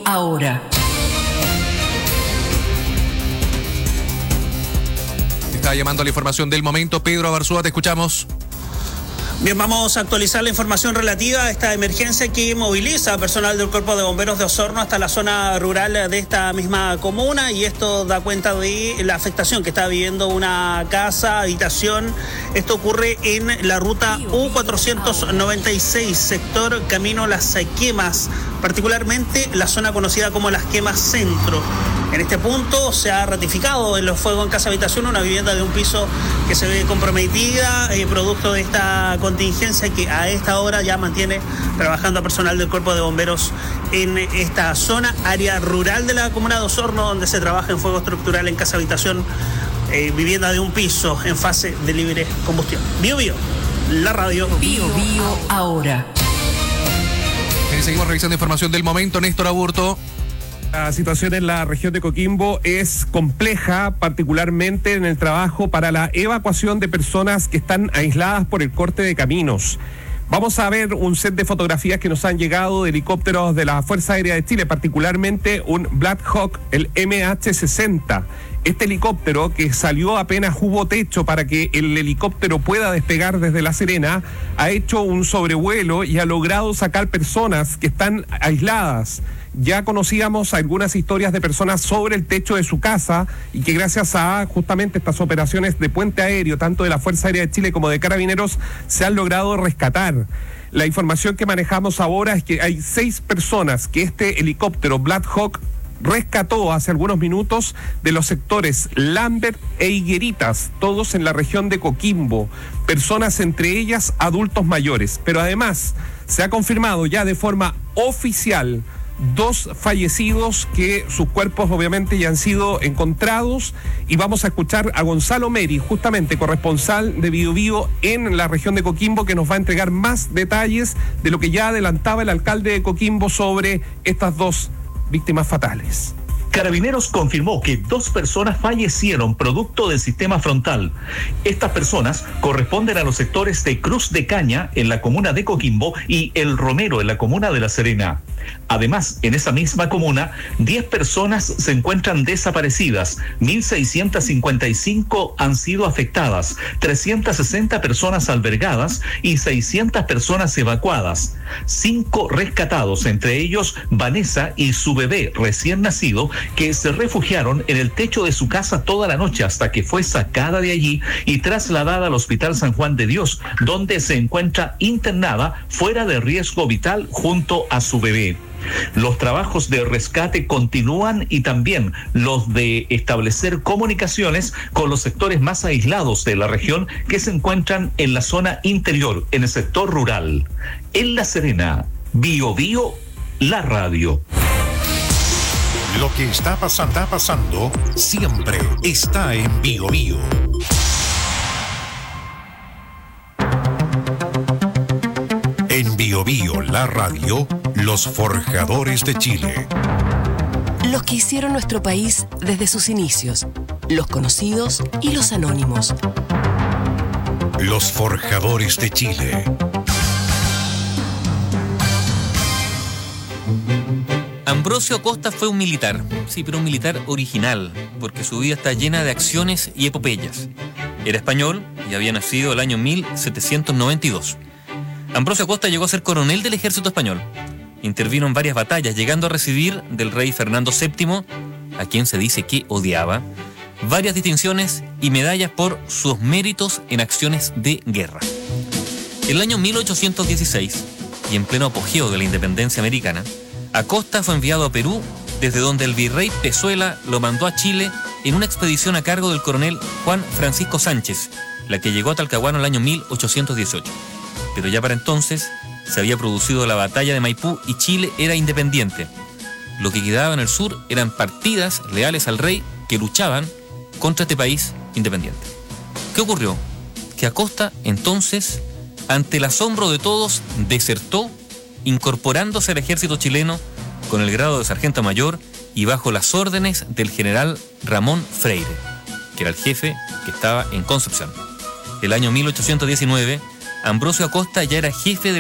ahora. Está llamando a la información del momento. Pedro Abarzúa, te escuchamos. Bien, vamos a actualizar la información relativa a esta emergencia que moviliza a personal del Cuerpo de Bomberos de Osorno hasta la zona rural de esta misma comuna, y esto da cuenta de la afectación que está viviendo una casa, habitación. Esto ocurre en la ruta U496, sector Camino Las Quemas, particularmente la zona conocida como Las Quemas Centro. En este punto se ha ratificado en los fuegos en casa habitación una vivienda de un piso que se ve comprometida, producto de esta contingencia que a esta hora ya mantiene trabajando a personal del Cuerpo de Bomberos en esta zona, área rural de la comuna de Osorno, donde se trabaja en fuego estructural en casa habitación, vivienda de un piso en fase de libre combustión. Bio Bio, la radio. Bio Bio ahora. Seguimos revisando información del momento. Néstor Aburto. La situación en la región de Coquimbo es compleja, particularmente en el trabajo para la evacuación de personas que están aisladas por el corte de caminos. Vamos a ver un set de fotografías que nos han llegado de helicópteros de la Fuerza Aérea de Chile, particularmente un Black Hawk, el MH-60. Este helicóptero, que salió apenas hubo techo para que el helicóptero pueda despegar desde La Serena, ha hecho un sobrevuelo y ha logrado sacar personas que están aisladas. Ya conocíamos algunas historias de personas sobre el techo de su casa y que gracias a justamente estas operaciones de puente aéreo, tanto de la Fuerza Aérea de Chile como de Carabineros, se han logrado rescatar. La información que manejamos ahora es que hay 6 personas que este helicóptero Black Hawk rescató hace algunos minutos de los sectores Lambert e Higueritas, todos en la región de Coquimbo, personas entre ellas adultos mayores. Pero además se ha confirmado ya de forma oficial 2 fallecidos, que sus cuerpos obviamente ya han sido encontrados, y vamos a escuchar a Gonzalo Meri, justamente corresponsal de Bio Bio en la región de Coquimbo, que nos va a entregar más detalles de lo que ya adelantaba el alcalde de Coquimbo sobre estas 2 víctimas fatales. Carabineros confirmó que 2 personas fallecieron producto del sistema frontal. Estas personas corresponden a los sectores de Cruz de Caña, en la comuna de Coquimbo, y El Romero, en la comuna de La Serena. Además, en esa misma comuna, 10 personas se encuentran desaparecidas, 1.655 han sido afectadas, 360 personas albergadas y 600 personas evacuadas. 5 rescatados, entre ellos Vanessa y su bebé recién nacido, que se refugiaron en el techo de su casa toda la noche hasta que fue sacada de allí y trasladada al Hospital San Juan de Dios, donde se encuentra internada fuera de riesgo vital junto a su bebé. Los trabajos de rescate continúan, y también los de establecer comunicaciones con los sectores más aislados de la región que se encuentran en la zona interior, en el sector rural. En La Serena, Bio Bio, la radio. Lo que está pasando siempre está en Bio Bio. En Bio Bio, la radio, los forjadores de Chile. Los que hicieron nuestro país desde sus inicios, los conocidos y los anónimos. Los forjadores de Chile. Ambrosio Acosta fue un militar, sí, pero un militar original, porque su vida está llena de acciones y epopeyas. Era español y había nacido el año 1792. Ambrosio Acosta llegó a ser coronel del ejército español. Intervino en varias batallas, llegando a recibir del rey Fernando VII, a quien se dice que odiaba, varias distinciones y medallas por sus méritos en acciones de guerra. En el año 1816, y en pleno apogeo de la independencia americana, Acosta fue enviado a Perú, desde donde el virrey Pezuela lo mandó a Chile en una expedición a cargo del coronel Juan Francisco Sánchez, la que llegó a Talcahuano el año 1818. Pero ya para entonces se había producido la batalla de Maipú y Chile era independiente. Lo que quedaba en el sur eran partidas leales al rey que luchaban contra este país independiente. ¿Qué ocurrió? Que Acosta entonces, ante el asombro de todos, desertó, incorporándose al ejército chileno con el grado de sargento mayor y bajo las órdenes del general Ramón Freire, que era el jefe que estaba en Concepción. El año 1819, Ambrosio Acosta ya era jefe de